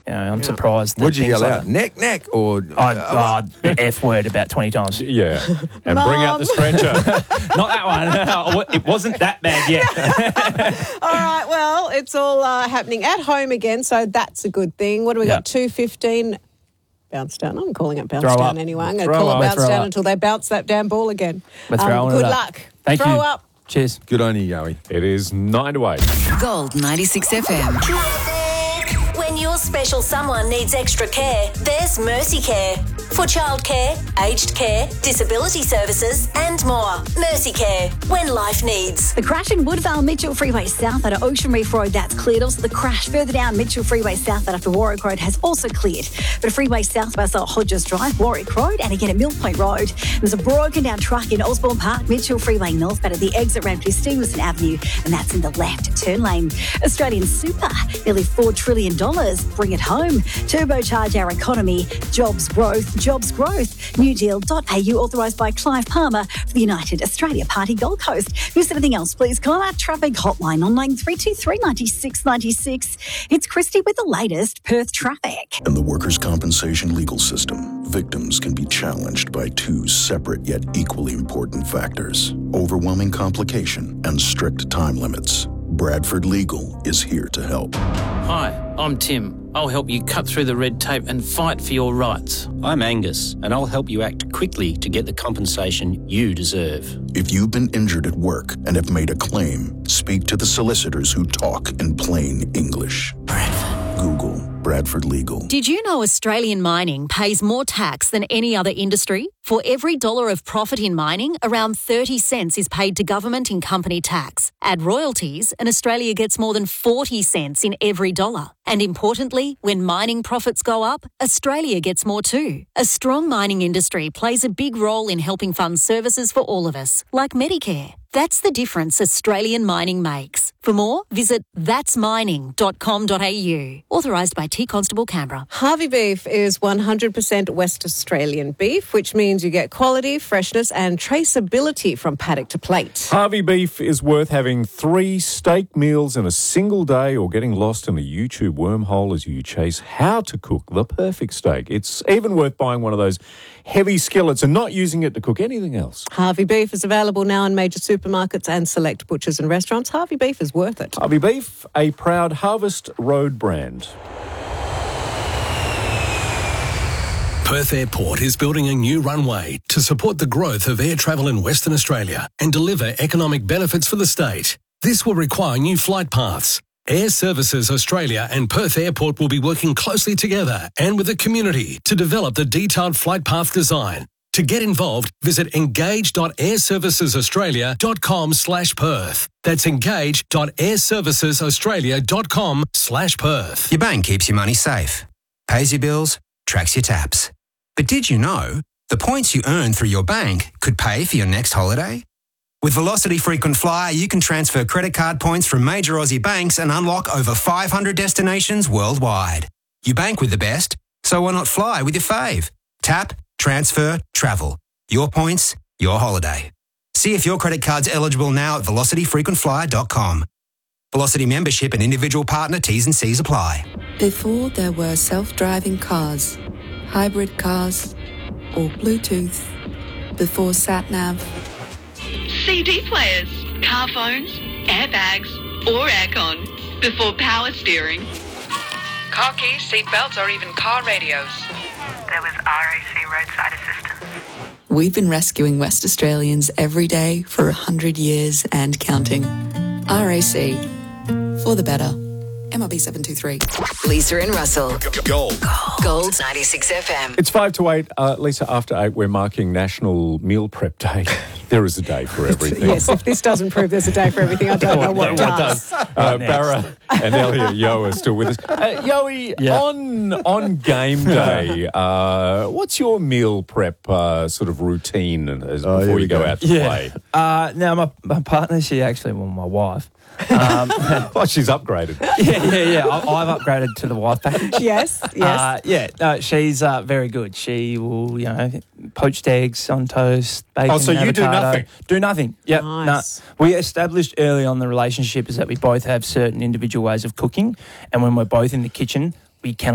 I'm surprised. Would you yell out, neck, or... F word about 20 times. Yeah. And bring out the stretcher. Not that one. It wasn't that bad yet. All right, well, it's all happening at home again, so that's a good thing. What do we got? 2:15. Bounce down. I'm calling it bounce down anyway. I'm going to call it bounce down until they bounce that damn ball again. We're throwing good it up. luck. Thank you. Throw up. Cheers. Good on you, Yowie. It is 9 to 8. Gold 96 FM. When your special someone needs extra care, there's Mercy Care. For childcare, aged care, disability services and more. Mercy Care. When life needs. The crash in Woodvale Mitchell Freeway South at Ocean Reef Road, that's cleared. Also, the crash further down Mitchell Freeway South after Warwick Road has also cleared. But Freeway South by Hodges Drive, Warwick Road, and again at Mill Point Road. There's a broken down truck in Osborne Park, Mitchell Freeway North, but at the exit ramp to Stevenson Avenue, and that's in the left turn lane. Australian Super, nearly $4 trillion. Bring it home. Turbocharge our economy. Jobs growth. NewDeal.au, authorised by Clive Palmer for the United Australia Party Gold Coast. If there's anything else, please call our traffic hotline on 9323 96 96. It's Christy with the latest Perth traffic. In the workers' compensation legal system, victims can be challenged by two separate yet equally important factors: overwhelming complication and strict time limits. Bradford Legal is here to help. Hi, I'm Tim. I'll help you cut through the red tape and fight for your rights. I'm Angus, and I'll help you act quickly to get the compensation you deserve. If you've been injured at work and have made a claim, speak to the solicitors who talk in plain English. Google Bradford Legal. Did you know Australian mining pays more tax than any other industry? For every $1 of profit in mining, around 30 cents is paid to government in company tax. Add royalties, and Australia gets more than 40 cents in every dollar. And importantly, when mining profits go up, Australia gets more too. A strong mining industry plays a big role in helping fund services for all of us, like Medicare. That's the difference Australian mining makes. For more, visit thatsmining.com.au. Authorised by T Constable Canberra. Harvey Beef is 100% West Australian beef, which means you get quality, freshness and traceability from paddock to plate. Harvey Beef is worth having 3 steak meals in a single day or getting lost in a YouTube wormhole as you chase how to cook the perfect steak. It's even worth buying one of those heavy skillets and not using it to cook anything else. Harvey Beef is available now in major supermarkets and select butchers and restaurants. Harvey Beef is worth it. Harvey Beef, a proud Harvest Road brand. Perth Airport is building a new runway to support the growth of air travel in Western Australia and deliver economic benefits for the state. This will require new flight paths. Air Services Australia and Perth Airport will be working closely together and with the community to develop the detailed flight path design. To get involved, visit engage.airservicesaustralia.com/Perth. That's engage.airservicesaustralia.com/Perth. Your bank keeps your money safe, pays your bills, tracks your taps. But did you know the points you earn through your bank could pay for your next holiday? With Velocity Frequent Flyer, you can transfer credit card points from major Aussie banks and unlock over 500 destinations worldwide. You bank with the best, so why not fly with your fave? Tap, transfer, travel. Your points, your holiday. See if your credit card's eligible now at velocityfrequentflyer.com. Velocity membership and individual partner T's and C's apply. Before there were self-driving cars, hybrid cars, or Bluetooth, before sat-nav, CD players, car phones, airbags, or aircon, before power steering, car keys, seat belts, or even car radios. There was RAC roadside assistance. we've been rescuing West Australians every day for 100 years and counting. RAC, for the better. MRB 723. Lisa and Russell. Gold. Gold 96 FM. It's 5 to 8. Lisa, after 8, we're marking National Meal Prep Day. There is a day for everything. Yes, if this doesn't prove there's a day for everything, I don't know what does. Barra and Elliot Yo are still with us. Yoey, on game day, what's your meal prep sort of routine before you go out to play? Now, my partner, my wife. She's upgraded. Yeah. I've upgraded to the wife package. Yes. She's very good. She will, poached eggs on toast, bacon, Oh, so you do avocado. nothing? Do nothing. Yep. Nice. No. We established early on the relationship is that we both have certain individual ways of cooking, and when we're both in the kitchen, we cannot